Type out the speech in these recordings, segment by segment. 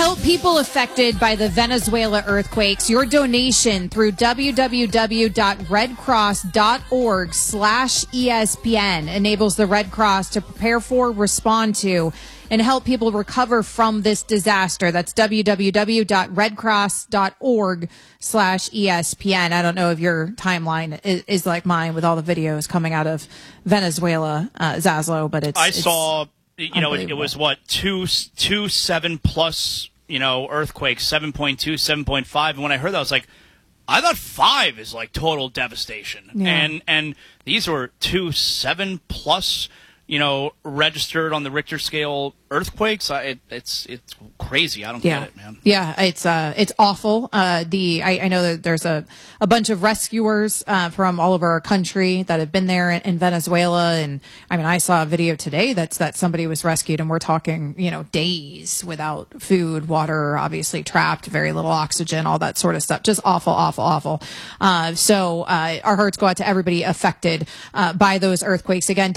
Help people affected by the Venezuela earthquakes. Your donation through www.redcross.org/ESPN enables the Red Cross to prepare for, respond to, and help people recover from this disaster. That's www.redcross.org/ESPN. I don't know if your timeline is like mine with all the videos coming out of Venezuela, Zaslow, but I saw, it was what, two 7+ earthquakes, 7.2, 7.5. And when I heard that, I was like, I thought 5 is like total devastation. Yeah. And these were 2 7+, registered on the Richter scale earthquakes. It's crazy. I don't get it, man. Yeah, it's awful. I know that there's a bunch of rescuers from all over our country that have been there in Venezuela, and I saw a video today that somebody was rescued, and we're talking days without food, water, obviously trapped, very little oxygen, all that sort of stuff. Just awful, awful, awful. So our hearts go out to everybody affected by those earthquakes. Again,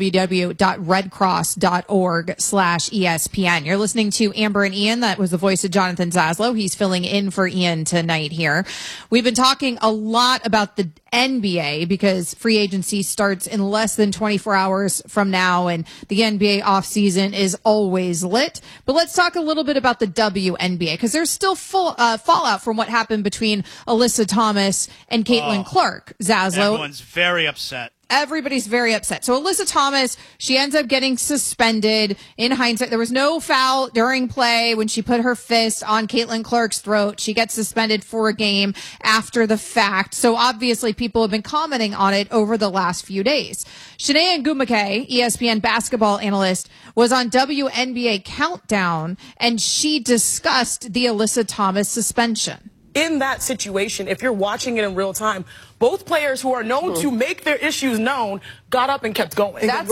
www.redcross.org/ESPN. You're listening to Amber and Ian. That was the voice of Jonathan Zaslow. He's filling in for Ian tonight here. We've been talking a lot about the NBA because free agency starts in less than 24 hours from now, and the NBA offseason is always lit. But let's talk a little bit about the WNBA because there's still fallout from what happened between Alyssa Thomas and Caitlin Clark. Zaslow. Everyone's very upset. Everybody's very upset. So Alyssa Thomas, she ends up getting suspended. In hindsight, there was no foul during play when she put her fist on Caitlin Clark's throat. She gets suspended for a game after the fact. So obviously people have been commenting on it over the last few days. Shanae Ngumake, ESPN basketball analyst, was on WNBA Countdown, and she discussed the Alyssa Thomas suspension. In that situation, if you're watching it in real time, both players who are known to make their issues known got up and kept going. That's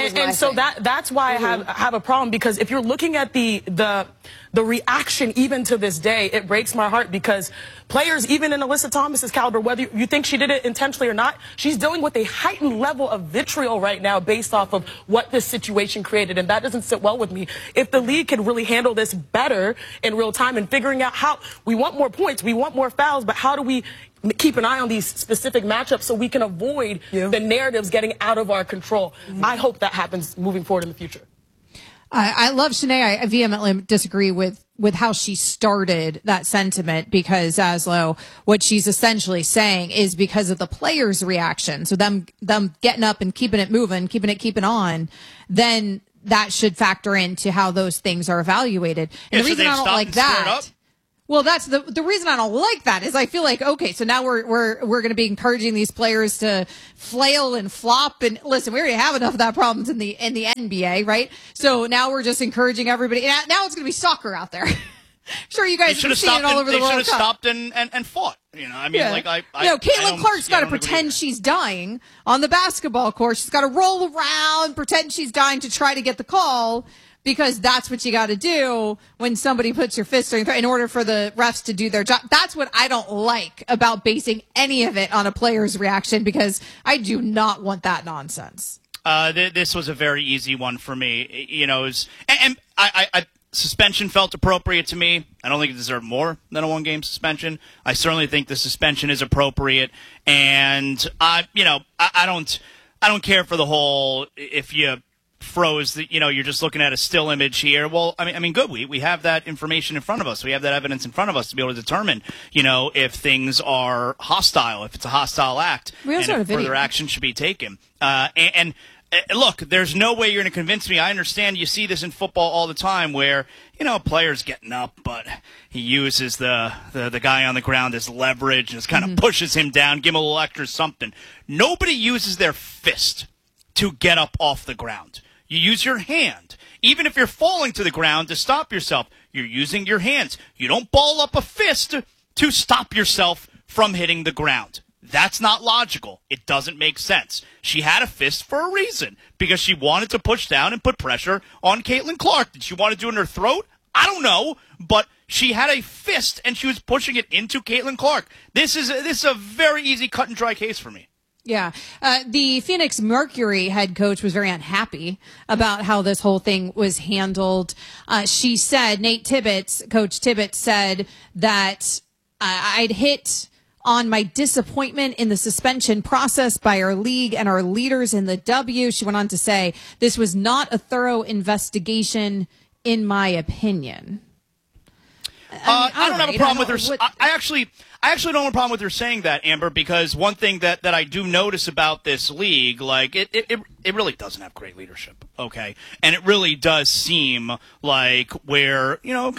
why I have a problem, because if you're looking at the reaction even to this day, it breaks my heart, because players, even in Alyssa Thomas's caliber, whether you think she did it intentionally or not, she's dealing with a heightened level of vitriol right now based off of what this situation created, and that doesn't sit well with me. If the league could really handle this better in real time and figuring out how we want more points, we want more fouls, but how do we keep an eye on these specific matchups so we can avoid the narratives getting out of our control? I hope that happens moving forward in the future. I love Shanae. I vehemently disagree with how she started that sentiment, because Zaslow, what she's essentially saying is because of the players' reaction, so them getting up and keeping it moving, keeping on, then that should factor into how those things are evaluated. And the reason I don't like that. Well, that's the reason I don't like that is I feel like, okay, so now we're going to be encouraging these players to flail and flop, and listen, we already have enough of that problems in the NBA, right? So now we're just encouraging everybody. Now it's going to be soccer out there. I'm sure you guys have seen it all over the World Cup. They should have stopped and fought. Caitlin Clark's got to pretend she's dying on the basketball court. She's got to roll around, pretend she's dying to try to get the call, because that's what you got to do when somebody puts your fist in order for the refs to do their job. That's what I don't like about basing any of it on a player's reaction, because I do not want that nonsense. This was a very easy one for me. Suspension felt appropriate to me. I don't think it deserved more than a one-game suspension. I certainly think the suspension is appropriate, and I don't care for the whole if you froze you're just looking at a still image here. Well, good. We have that information in front of us. We have that evidence in front of us to be able to determine, if things are hostile, if it's a hostile act, and if further action should be taken. Look, there's no way you're going to convince me. I understand you see this in football all the time where, a player's getting up, but he uses the guy on the ground as leverage and just kind of pushes him down, give him a little extra something. Nobody uses their fist to get up off the ground. You use your hand. Even if you're falling to the ground to stop yourself, you're using your hands. You don't ball up a fist to stop yourself from hitting the ground. That's not logical. It doesn't make sense. She had a fist for a reason, because she wanted to push down and put pressure on Caitlin Clark. Did she want to do it in her throat? I don't know, but she had a fist and she was pushing it into Caitlin Clark. This is a very easy cut and dry case for me. Yeah. The Phoenix Mercury head coach was very unhappy about how this whole thing was handled. She said, Coach Tibbetts said that I'd hit on my disappointment in the suspension process by our league and our leaders in the W. She went on to say, this was not a thorough investigation, in my opinion. I don't have a problem with her. I actually don't have a problem with her saying that, Amber, because one thing that I do notice about this league, like it really doesn't have great leadership, okay? And it really does seem like we're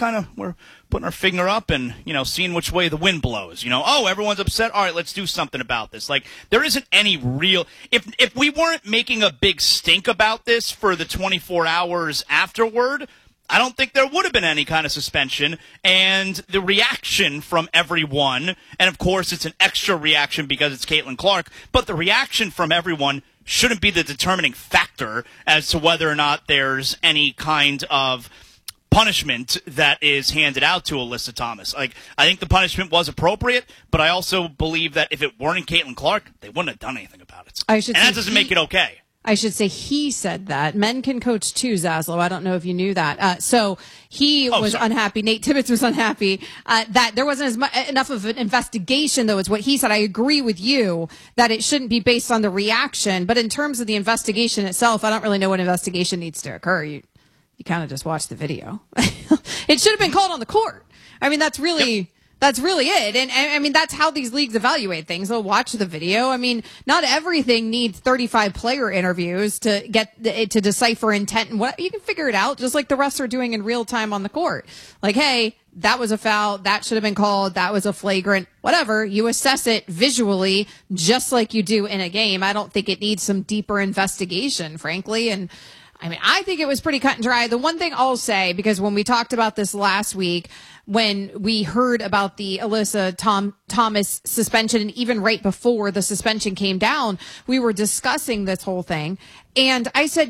putting our finger up and, seeing which way the wind blows. Oh, everyone's upset. All right, let's do something about this. Like, there isn't any real – if we weren't making a big stink about this for the 24 hours afterward – I don't think there would have been any kind of suspension, and the reaction from everyone, and of course it's an extra reaction because it's Caitlin Clark, but the reaction from everyone shouldn't be the determining factor as to whether or not there's any kind of punishment that is handed out to Alyssa Thomas. Like, I think the punishment was appropriate, but I also believe that if it weren't Caitlin Clark, they wouldn't have done anything about it. And that doesn't make it okay. I should say he said that. Men can coach too, Zaslow. I don't know if you knew that. So he was unhappy. Nate Tibbetts was unhappy that there wasn't enough of an investigation, though, is what he said. I agree with you that it shouldn't be based on the reaction. But in terms of the investigation itself, I don't really know what investigation needs to occur. You kind of just watch the video. It should have been called on the court. I mean, that's really... Yep. That's really it. And I mean, that's how these leagues evaluate things. They'll watch the video. I mean, not everything needs 35 player interviews to get to decipher intent and what you can figure it out, just like the refs are doing in real time on the court. Like, hey, that was a foul. That should have been called. That was a flagrant, whatever. You assess it visually just like you do in a game. I don't think it needs some deeper investigation, frankly. And I mean, I think it was pretty cut and dry. The one thing I'll say, because when we talked about this last week, when we heard about the Alyssa Thomas suspension, and even right before the suspension came down, we were discussing this whole thing. And I said,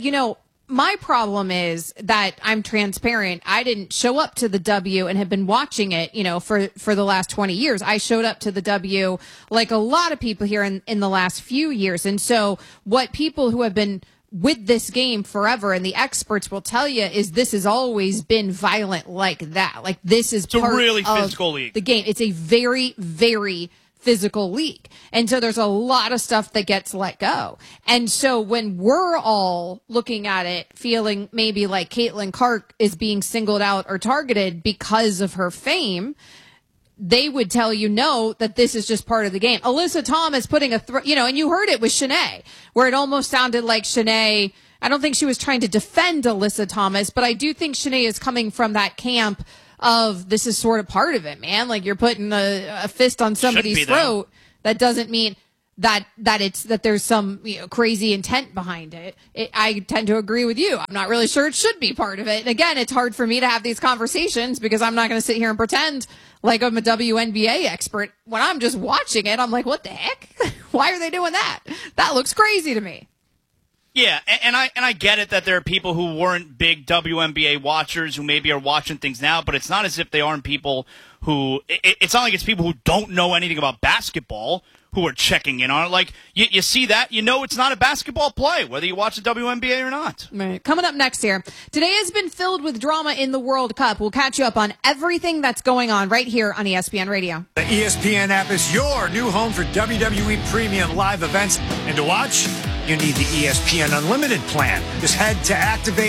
my problem is that I'm transparent. I didn't show up to the W and have been watching it, for the last 20 years. I showed up to the W like a lot of people here in the last few years. And so what people who have been with this game forever, and the experts will tell you, is this has always been violent like that. Like, this is part a really of physical league. The game. It's a very, very physical league. And so there's a lot of stuff that gets let go. And so when we're all looking at it, feeling maybe like Caitlin Clark is being singled out or targeted because of her fame, they would tell you no, that this is just part of the game. Alyssa Thomas putting and you heard it with Shanae, where it almost sounded like Shanae, I don't think she was trying to defend Alyssa Thomas, but I do think Shanae is coming from that camp of this is sort of part of it, man. Like, you're putting a fist on somebody's throat. That doesn't mean that there's some crazy intent behind it. I tend to agree with you. I'm not really sure it should be part of it. And again, it's hard for me to have these conversations because I'm not going to sit here and pretend like I'm a WNBA expert. When I'm just watching it, I'm like, what the heck? Why are they doing that? That looks crazy to me. Yeah, and I get it that there are people who weren't big WNBA watchers who maybe are watching things now, but it's not as if they aren't people who it's not like it's people who don't know anything about basketball who are checking in on it. Like, you see that, it's not a basketball play, whether you watch the WNBA or not. Right. Coming up next here, today has been filled with drama in the World Cup. We'll catch you up on everything that's going on right here on ESPN Radio. The ESPN app is your new home for WWE Premium live events. And to watch, you need the ESPN Unlimited plan. Just head to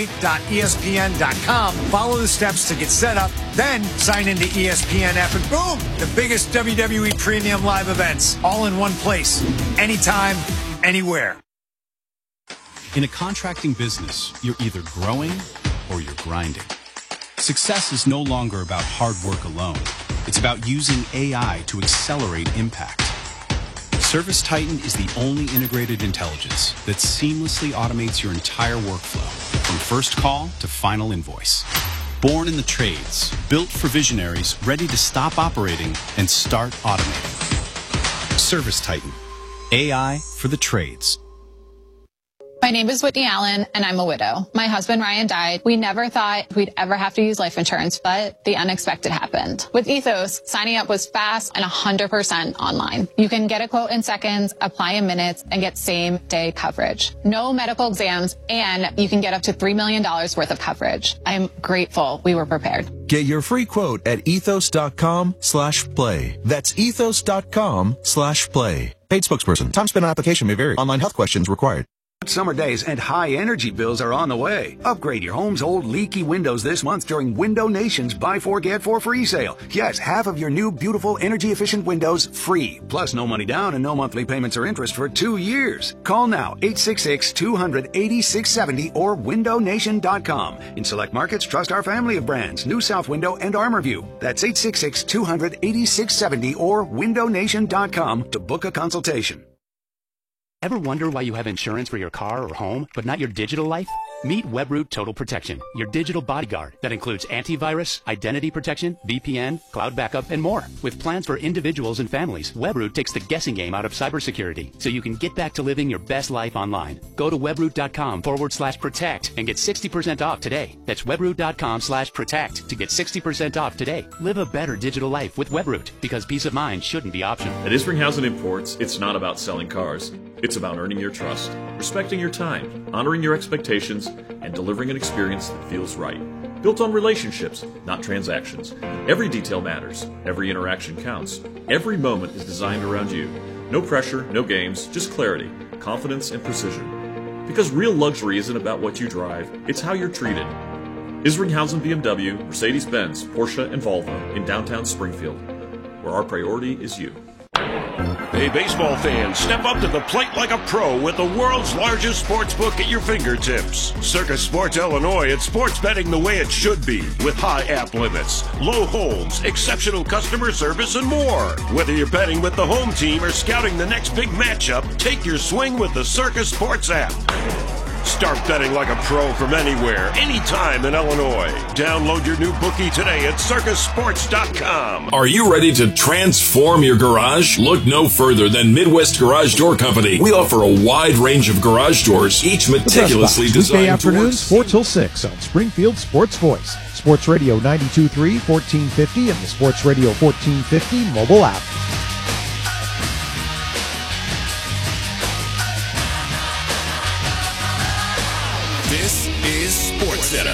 activate.espn.com, follow the steps to get set up, then sign into ESPN app, and boom, the biggest WWE Premium live events, all in one place, anytime, anywhere. In a contracting business, you're either growing or you're grinding. Success is no longer about hard work alone. It's about using AI to accelerate impact. ServiceTitan is the only integrated intelligence that seamlessly automates your entire workflow, from first call to final invoice. Born in the trades, built for visionaries ready to stop operating and start automating. ServiceTitan, AI for the trades. My name is Whitney Allen, and I'm a widow. My husband, Ryan, died. We never thought we'd ever have to use life insurance, but the unexpected happened. With Ethos, signing up was fast and 100% online. You can get a quote in seconds, apply in minutes, and get same-day coverage. No medical exams, and you can get up to $3 million worth of coverage. I'm grateful we were prepared. Get your free quote at ethos.com/play. That's ethos.com/play. Paid spokesperson. Time spent on application may vary. Online health questions required. Summer days and high energy bills are on the way. Upgrade your home's old leaky windows this month during Window Nation's Buy 4 Get 4 free sale. Yes, half of your new beautiful energy efficient windows free. Plus no money down and no monthly payments or interest for 2 years. Call now 866-200-8670 or windownation.com. In select markets, trust our family of brands, New South Window and ArmorView. That's 866-200-8670 or windownation.com to book a consultation. Ever wonder why you have insurance for your car or home, but not your digital life? Meet Webroot Total Protection, your digital bodyguard that includes antivirus, identity protection, VPN, cloud backup, and more. With plans for individuals and families, Webroot takes the guessing game out of cybersecurity so you can get back to living your best life online. Go to webroot.com/protect and get 60% off today. That's webroot.com/protect to get 60% off today. Live a better digital life with Webroot, because peace of mind shouldn't be optional. At Isringhausen Imports, it's not about selling cars. It's about earning your trust, respecting your time, honoring your expectations, and delivering an experience that feels right. Built on relationships, not transactions. Every detail matters. Every interaction counts. Every moment is designed around you. No pressure, no games, just clarity, confidence, and precision. Because real luxury isn't about what you drive, it's how you're treated. Isringhausen BMW, Mercedes-Benz, Porsche, and Volvo in downtown Springfield, where our priority is you. Hey, baseball fans, step up to the plate like a pro with the world's largest sports book at your fingertips. Circus Sports Illinois, it's sports betting the way it should be, with high app limits, low holds, exceptional customer service, and more. Whether you're betting with the home team or scouting the next big matchup, take your swing with the Circus Sports app. Start betting like a pro from anywhere, anytime in Illinois. Download your new bookie today at circusports.com. Are you ready to transform your garage? Look no further than Midwest Garage Door Company. We offer a wide range of garage doors, each meticulously designed Weekday afternoons, 4 till 6 on Springfield Sports Voice. Sports Radio 92.3, 1450, and the Sports Radio 1450 mobile app. This is SportsCenter.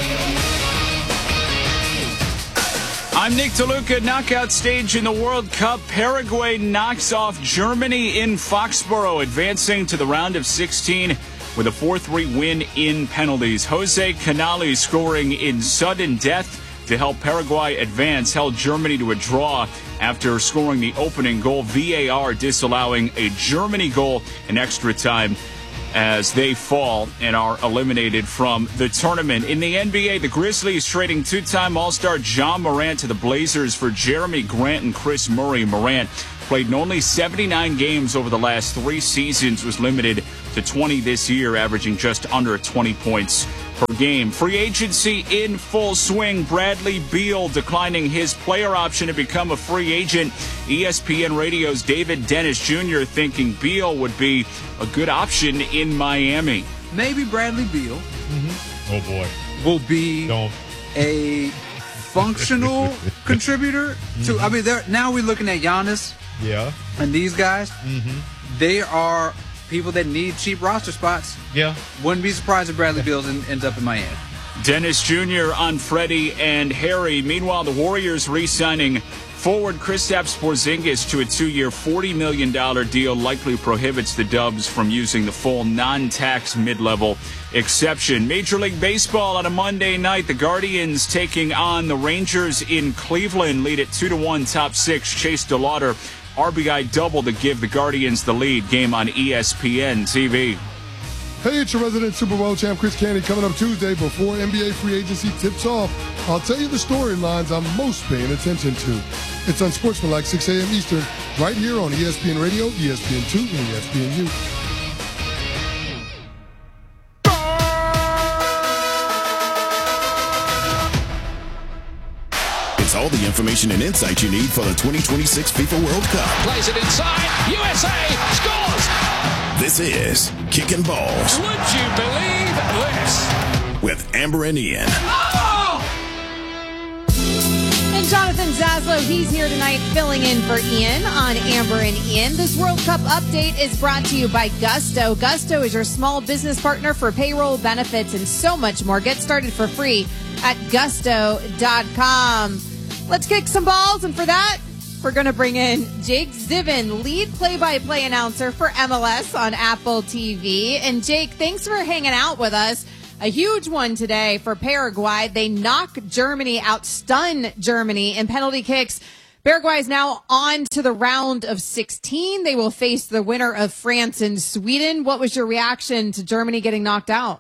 I'm Nick DeLuca. Knockout stage in the World Cup. Paraguay knocks off Germany in Foxborough, advancing to the round of 16 with a 4-3 win in penalties. Jose Canales scoring in sudden death to help Paraguay advance, held Germany to a draw after scoring the opening goal. VAR disallowing a Germany goal in extra time as they fall and are eliminated from the tournament. In the NBA, the Grizzlies trading two-time All-Star Ja Morant to the Blazers for Jeremy Grant and Chris Murray. Morant played in only 79 games over the last 3 seasons, was limited to 20 this year, averaging just under 20 points per game. Free agency in full swing. Bradley Beal declining his player option to become a free agent. ESPN Radio's David Dennis Jr. thinking Beal would be a good option in Miami. Maybe Bradley Beal oh boy, will be a functional contributor to. I mean, now we're looking at Giannis. Yeah. And these guys, they are people that need cheap roster spots. Yeah. Wouldn't be surprised if Bradley Beal ends up in Miami. Dennis Jr. on Freddie and Harry. Meanwhile, the Warriors re-signing forward Kristaps Porzingis to a 2-year, $40 million deal likely prohibits the Dubs from using the full non-tax mid-level exception. Major League Baseball on a Monday night. The Guardians taking on the Rangers in Cleveland. Lead at 2-1, top 6. Chase DeLauder RBI double to give the Guardians the lead. Game on ESPN TV. Hey, it's your resident Super Bowl champ Chris Candy coming up Tuesday before NBA free agency tips off. I'll tell you the storylines I'm most paying attention to. It's on Sportsmanlike 6 a.m. Eastern, right here on ESPN Radio, ESPN2, and ESPNU. It's all the information and insight you need for the 2026 FIFA World Cup. Plays it inside. USA scores! This is Kicking Balls. Would you believe this? With Amber and Ian. And Jonathan Zaslow, he's here tonight filling in for Ian on Amber and Ian. This World Cup update is brought to you by Gusto. Gusto is your small business partner for payroll, benefits, and so much more. Get started for free at gusto.com. Let's kick some balls, and for that, we're going to bring in Jake Ziven, lead play-by-play announcer for MLS on Apple TV. And Jake, thanks for hanging out with us. A huge one today for Paraguay. They knock Germany out, stun Germany in penalty kicks. Paraguay is now on to the round of 16. They will face the winner of France and Sweden. What was your reaction to Germany getting knocked out?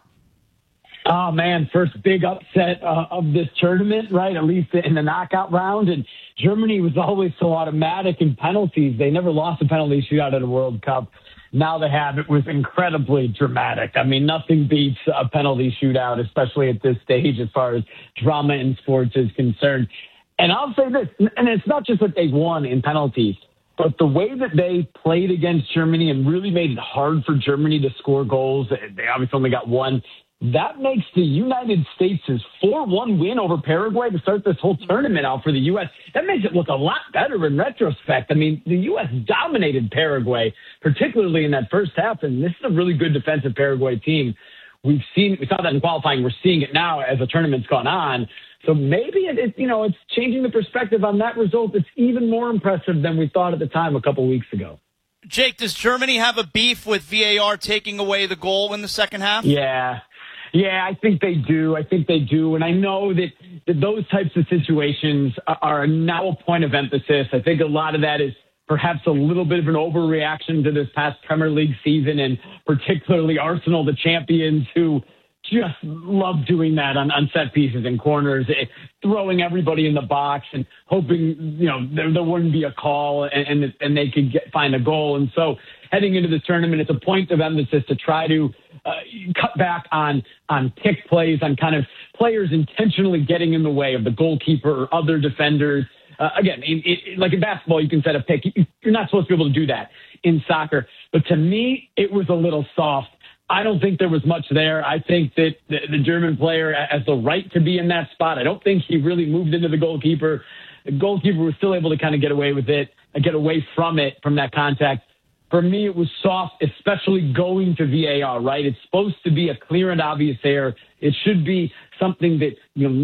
Oh, man, first big upset of this tournament, right, at least in the knockout round. And Germany was always so automatic in penalties. They never lost a penalty shootout at a World Cup. Now they have. It was incredibly dramatic. I mean, nothing beats a penalty shootout, especially at this stage as far as drama in sports is concerned. And I'll say this, and it's not just that they won in penalties, but the way that they played against Germany and really made it hard for Germany to score goals, they obviously only got one. That makes the United States' 4-1 win over Paraguay to start this whole tournament out for the U.S. That makes it look a lot better in retrospect. I mean, the U.S. dominated Paraguay, particularly in that first half, and this is a really good defensive Paraguay team. We saw that in qualifying. We're seeing it now as the tournament's gone on. So maybe it's changing the perspective on that result. It's even more impressive than we thought at the time a couple weeks ago. Jake, does Germany have a beef with VAR taking away the goal in the second half? Yeah, I think they do. And I know that those types of situations are now a point of emphasis. I think a lot of that is perhaps a little bit of an overreaction to this past Premier League season, and particularly Arsenal, the champions, who just love doing that on set pieces and corners, throwing everybody in the box and hoping, there wouldn't be a call and they could find a goal. And so heading into the tournament, it's a point of emphasis to try to cut back on pick plays, on kind of players intentionally getting in the way of the goalkeeper or other defenders. Again, like in basketball, you can set a pick. You're not supposed to be able to do that in soccer. But to me, it was a little soft. I don't think there was much there. I think that the German player has the right to be in that spot. I don't think he really moved into the goalkeeper. The goalkeeper was still able to kind of get away from it, from that contact. For me, it was soft, especially going to VAR, right? It's supposed to be a clear and obvious error. It should be something that,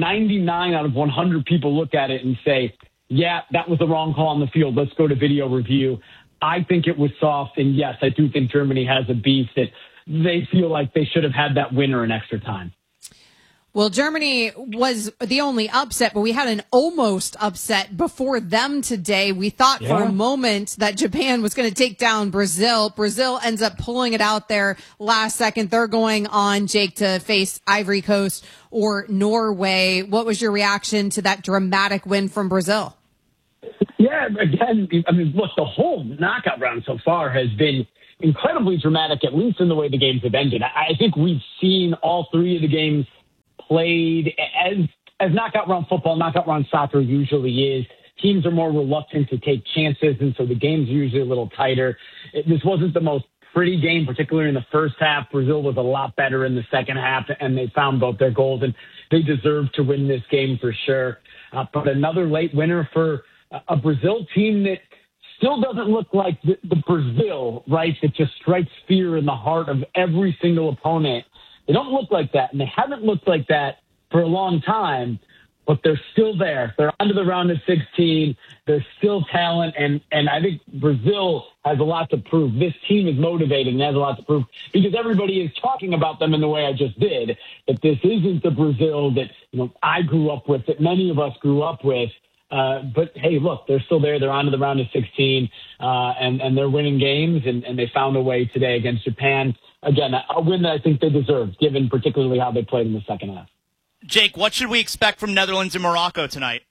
99 out of 100 people look at it and say, yeah, that was the wrong call on the field. Let's go to video review. I think it was soft. And yes, I do think Germany has a beef that they feel like they should have had that winner in extra time. Well, Germany was the only upset, but we had an almost upset before them today. We thought for a moment that Japan was going to take down Brazil. Brazil ends up pulling it out there last second. They're going on, Jake, to face Ivory Coast or Norway. What was your reaction to that dramatic win from Brazil? Yeah, again, look, the whole knockout round so far has been incredibly dramatic, at least in the way the games have ended. I think we've seen all three of the games played as knockout round football, knockout round soccer usually is. Teams are more reluctant to take chances, and so the game's usually a little tighter. This wasn't the most pretty game, particularly in the first half. Brazil was a lot better in the second half, and they found both their goals, and they deserve to win this game for sure. But another late winner for a Brazil team that still doesn't look like the Brazil, right, that just strikes fear in the heart of every single opponent. They don't look like that, and they haven't looked like that for a long time, but they're still there. They're onto the round of 16. There's still talent, and I think Brazil has a lot to prove. This team is motivated and has a lot to prove because everybody is talking about them in the way I just did, that this isn't the Brazil that I grew up with, that many of us grew up with. But, hey, look, they're still there. They're on to the round of 16, and they're winning games, and they found a way today against Japan. Again, a win that I think they deserve, given particularly how they played in the second half. Jake, what should we expect from Netherlands and Morocco tonight?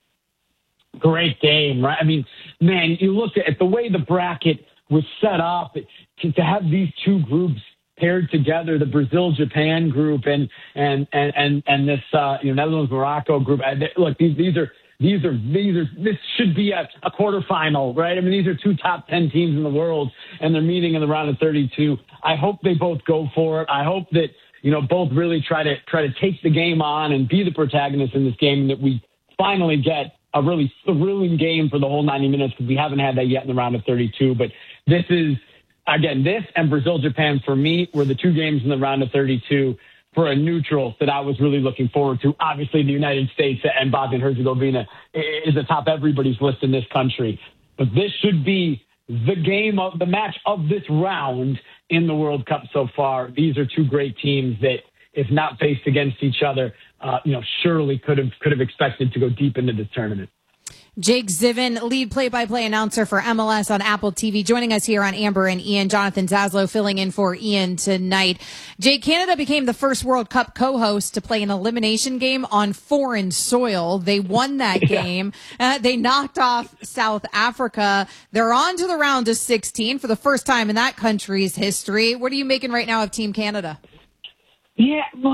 Great game, right? I mean, man, you look at the way the bracket was set up, to have these two groups paired together, the Brazil-Japan group and this Netherlands-Morocco group. Look, these are This should be a quarterfinal, right? I mean, these are two top 10 teams in the world, and they're meeting in the round of 32. I hope they both go for it. I hope that, both really try to take the game on and be the protagonists in this game, and that we finally get a really thrilling game for the whole 90 minutes, because we haven't had that yet in the round of 32. But this is, again, this and Brazil-Japan for me were the two games in the round of 32 for a neutral that I was really looking forward to. Obviously, the United States and Bosnia-Herzegovina is atop everybody's list in this country. But this should be the match of this round in the World Cup so far. These are two great teams that, if not faced against each other, surely could have expected to go deep into this tournament. Jake Ziven, lead play-by-play announcer for MLS on Apple TV, joining us here on Amber and Ian. Jonathan Zaslow filling in for Ian tonight. Jake, Canada became the first World Cup co-host to play an elimination game on foreign soil. They won that game. They knocked off South Africa. They're on to the round of 16 for the first time in that country's history. What are you making right now of Team Canada? Yeah, look,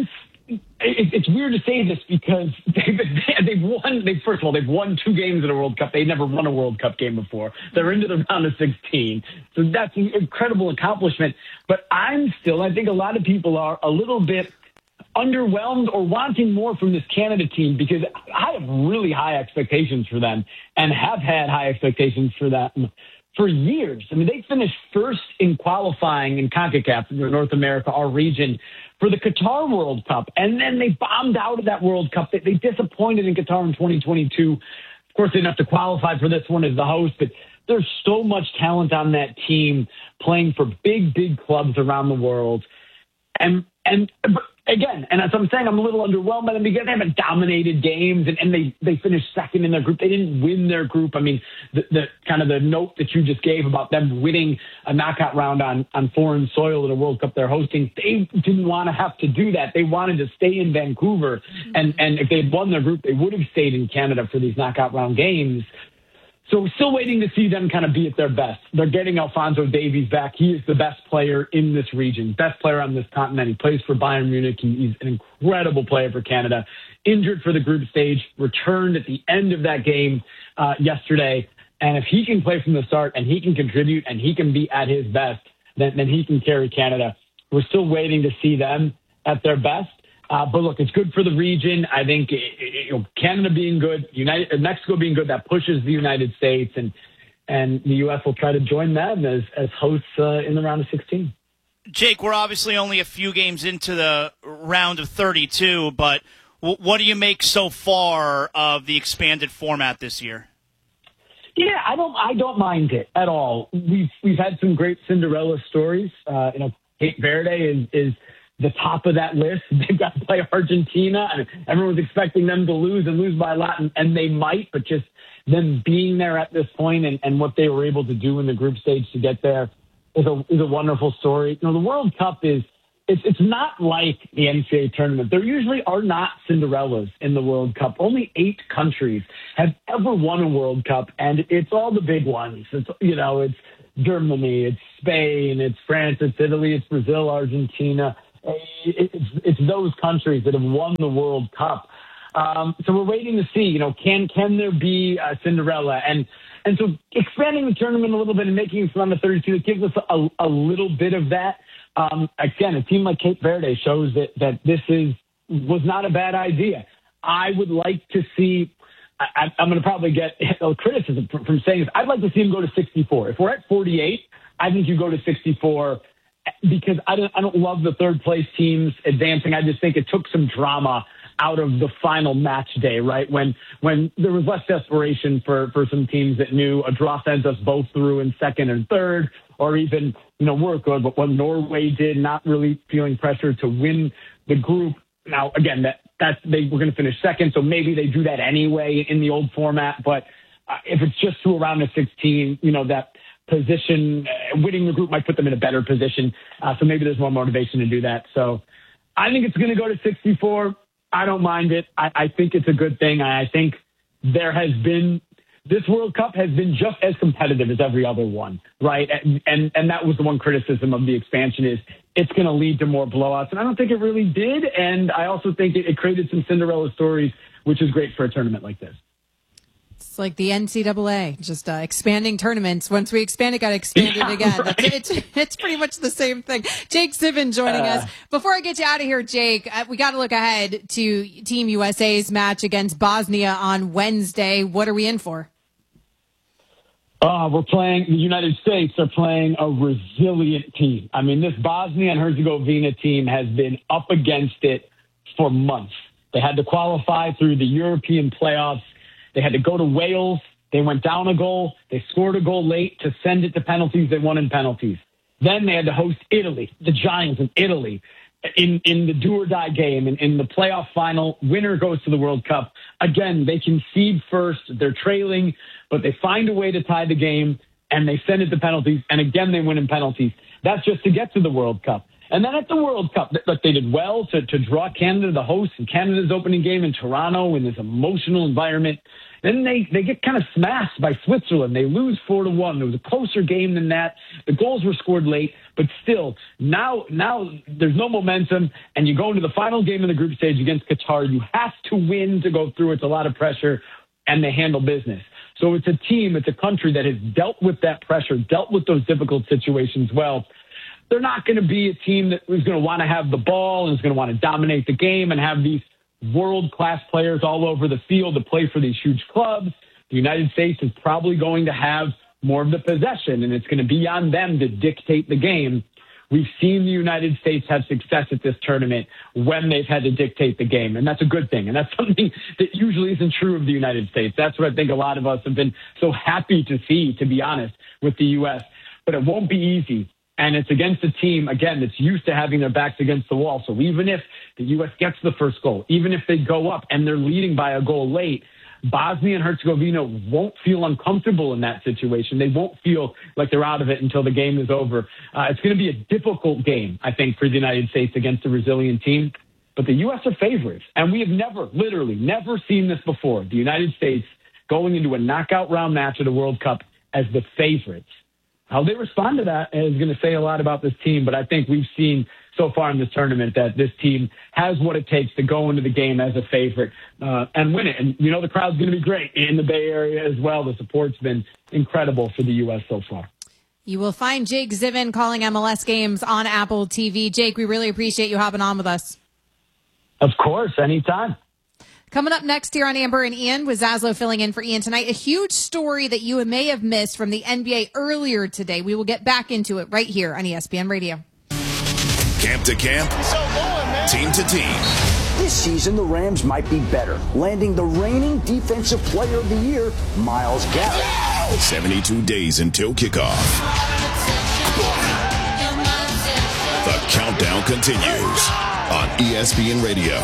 it's weird to say this because they've won two games in a World Cup. They never won a World Cup game before. They're into the round of 16. So that's an incredible accomplishment. But I think a lot of people are a little bit underwhelmed or wanting more from this Canada team, because I have really high expectations for them and have had high expectations for them for years. I mean, they finished first in qualifying in CONCACAF, North America, our region, for the Qatar World Cup. And then they bombed out of that World Cup. They disappointed in Qatar in 2022. Of course, they didn't have to qualify for this one as the host, but there's so much talent on that team playing for big, big clubs around the world. But again, and as I'm saying, I'm a little underwhelmed by them because they haven't dominated games, and they finished second in their group. They didn't win their group. I mean, the kind of the note that you just gave about them winning a knockout round on foreign soil at a World Cup they're hosting, they didn't want to have to do that. They wanted to stay in Vancouver, and if they'd won their group, they would have stayed in Canada for these knockout round games. So we're still waiting to see them kind of be at their best. They're getting Alphonso Davies back. He is the best player in this region, best player on this continent. He plays for Bayern Munich. He's an incredible player for Canada. Injured for the group stage, returned at the end of that game yesterday. And if he can play from the start and he can contribute and he can be at his best, then he can carry Canada. We're still waiting to see them at their best. But look, it's good for the region. I think Canada being good, Mexico being good, that pushes the United States, and the U.S. will try to join them as hosts in the round of 16. Jake, we're obviously only a few games into the round of 32, but what do you make so far of the expanded format this year? Yeah, I don't mind it at all. We've had some great Cinderella stories. Cape Verde is the top of that list. They've got to play Argentina, and everyone's expecting them to lose by a lot, and they might, but just them being there at this point and what they were able to do in the group stage to get there is a wonderful story. The World Cup it's not like the NCAA tournament. There usually are not Cinderellas in the World Cup. Only 8 countries have ever won a World Cup, and it's all the big ones. It's Germany, it's Spain, it's France, it's Italy, it's Brazil, Argentina. It's those countries that have won the World Cup. So we're waiting to see, can there be a Cinderella? And so expanding the tournament a little bit and making it from the 32, it gives us a little bit of that. Again, a team like Cape Verde shows that this was not a bad idea. I would like to see, I'm going to probably get criticism from saying this, I'd like to see them go to 64. If we're at 48, I think you go to 64, because I don't love the third place teams advancing. I just think it took some drama out of the final match day, right? When there was less desperation for some teams that knew a draw sends us both through in second and third, or even, we're good, but what Norway did, not really feeling pressure to win the group. Now, again, they were going to finish second, so maybe they do that anyway in the old format. But if it's just to a round of 16, that position, winning the group might put them in a better position. So maybe there's more motivation to do that. So I think it's going to go to 64. I don't mind it. I think it's a good thing. I think this World Cup has been just as competitive as every other one, right? And that was the one criticism of the expansion is it's going to lead to more blowouts. And I don't think it really did. And I also think it created some Cinderella stories, which is great for a tournament like this. It's like the NCAA, just expanding tournaments. Once we expand it, got to expand it again. Right. It's pretty much the same thing. Jake Ziven joining us. Before I get you out of here, Jake, we got to look ahead to Team USA's match against Bosnia on Wednesday. What are we in for? The United States are playing a resilient team. I mean, this Bosnia and Herzegovina team has been up against it for months. They had to qualify through the European playoffs. They had to go to Wales. They went down a goal. They scored a goal late to send it to penalties. They won in penalties. Then they had to host Italy, the Giants of Italy, in the do-or-die game. In the playoff final, winner goes to the World Cup. Again, they concede first. They're trailing, but they find a way to tie the game, and they send it to penalties. And again, they win in penalties. That's just to get to the World Cup. And then at the World Cup, they did well to draw Canada, the host, in Canada's opening game in Toronto in this emotional environment. Then they get kind of smashed by Switzerland. They lose 4-1. It was a closer game than that. The goals were scored late, but still, now there's no momentum, and you go into the final game of the group stage against Qatar. You have to win to go through. It's a lot of pressure, and they handle business. So it's a team, it's a country that has dealt with that pressure, dealt with those difficult situations well. They're not going to be a team that is going to want to have the ball and is going to want to dominate the game and have these world-class players all over the field to play for these huge clubs. The United States is probably going to have more of the possession, and it's going to be on them to dictate the game. We've seen the United States have success at this tournament when they've had to dictate the game, and that's a good thing. And that's something that usually isn't true of the United States. That's what I think a lot of us have been so happy to see, to be honest, with the U.S. But it won't be easy. And it's against a team, again, that's used to having their backs against the wall. So even if the U.S. gets the first goal, even if they go up and they're leading by a goal late, Bosnia and Herzegovina won't feel uncomfortable in that situation. They won't feel like they're out of it until the game is over. It's going to be a difficult game, I think, for the United States against a resilient team. But the U.S. are favorites. And we have literally never seen this before. The United States going into a knockout round match of the World Cup as the favorites. How they respond to that is going to say a lot about this team, but I think we've seen so far in this tournament that this team has what it takes to go into the game as a favorite and win it. And, the crowd's going to be great in the Bay Area as well. The support's been incredible for the U.S. so far. You will find Jake Ziven calling MLS games on Apple TV. Jake, we really appreciate you hopping on with us. Of course, anytime. Coming up next here on Amber and Ian, with Zaslow filling in for Ian tonight, a huge story that you may have missed from the NBA earlier today. We will get back into it right here on ESPN Radio. Camp to camp, team to team. This season, the Rams might be better, landing the reigning Defensive Player of the Year, Myles Garrett. 72 days until kickoff. The countdown continues on ESPN Radio.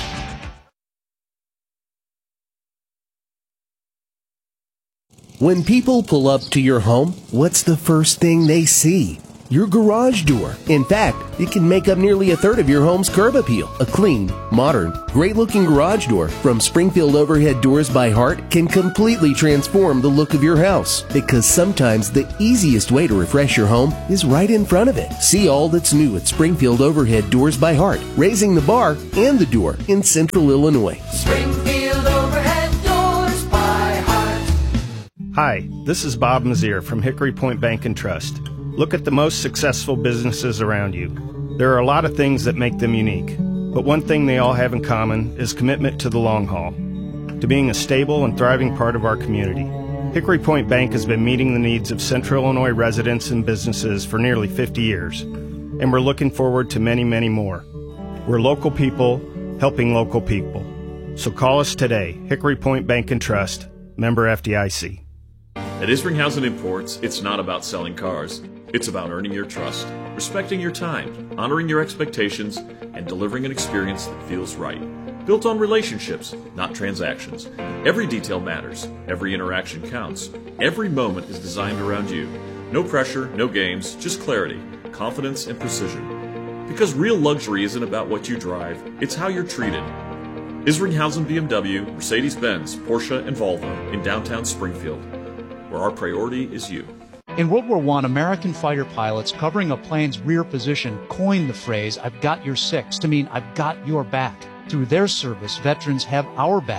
When people pull up to your home, what's the first thing they see? Your garage door. In fact, it can make up nearly a third of your home's curb appeal. A clean, modern, great-looking garage door from Springfield Overhead Doors by Hart can completely transform the look of your house. Because sometimes the easiest way to refresh your home is right in front of it. See all that's new at Springfield Overhead Doors by Hart, raising the bar and the door in Central Illinois. Springfield Overhead Doors by Hart. Hi, this is Bob Mazier from Hickory Point Bank and Trust. Look at the most successful businesses around you. There are a lot of things that make them unique, but one thing they all have in common is commitment to the long haul, to being a stable and thriving part of our community. Hickory Point Bank has been meeting the needs of Central Illinois residents and businesses for nearly 50 years, and we're looking forward to many, many more. We're local people helping local people. So call us today, Hickory Point Bank and Trust, member FDIC. At Isringhausen Imports, it's not about selling cars. It's about earning your trust, respecting your time, honoring your expectations, and delivering an experience that feels right. Built on relationships, not transactions. Every detail matters. Every interaction counts. Every moment is designed around you. No pressure, no games, just clarity, confidence, and precision. Because real luxury isn't about what you drive, it's how you're treated. Isringhausen BMW, Mercedes-Benz, Porsche, and Volvo in downtown Springfield, where our priority is you. In World War I, American fighter pilots covering a plane's rear position coined the phrase, "I've got your six," to mean I've got your back. Through their service, veterans have our backs.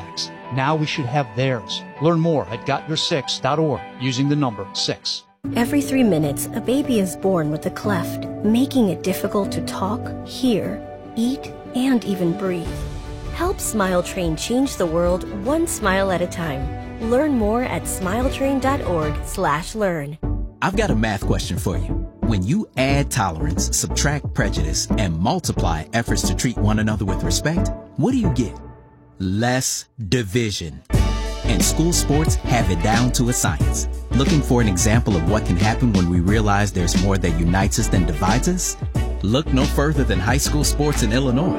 Now we should have theirs. Learn more at gotyour6.org using the number 6. Every 3 minutes, a baby is born with a cleft, making it difficult to talk, hear, eat, and even breathe. Help Smile Train change the world one smile at a time. Learn more at smiletrain.org/learn. I've got a math question for you. When you add tolerance, subtract prejudice, and multiply efforts to treat one another with respect, what do you get? Less division. And school sports have it down to a science. Looking for an example of what can happen when we realize there's more that unites us than divides us? Look no further than high school sports in Illinois.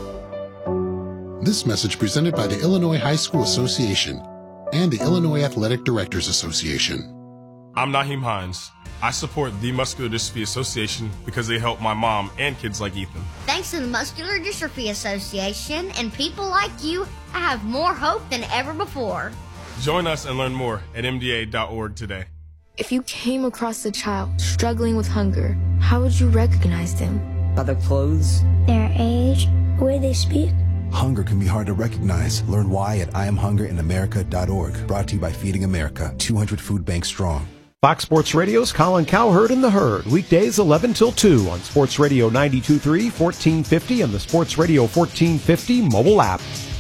This message presented by the Illinois High School Association and the Illinois Athletic Directors Association. I'm Naheem Hines. I support the Muscular Dystrophy Association because they help my mom and kids like Ethan. Thanks to the Muscular Dystrophy Association and people like you, I have more hope than ever before. Join us and learn more at MDA.org today. If you came across a child struggling with hunger, how would you recognize them? By their clothes, their age, the way they speak. Hunger can be hard to recognize. Learn why at IamHungerInAmerica.org. Brought to you by Feeding America, 200 food banks strong. Fox Sports Radio's Colin Cowherd and the Herd, weekdays 11 till 2 on Sports Radio 92.3, 1450, and the Sports Radio 1450 mobile app.